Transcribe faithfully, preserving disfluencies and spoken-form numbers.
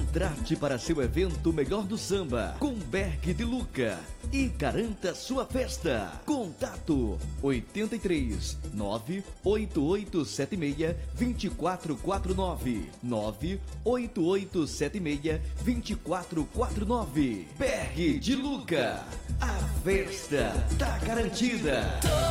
Contrate para seu evento Melhor do Samba com Berg de Luca e garanta sua festa. Contato oito três nove oito oito sete seis dois quatro quatro nove nove oito oito sete seis dois quatro quatro nove. Berg de Luca, a festa tá garantida.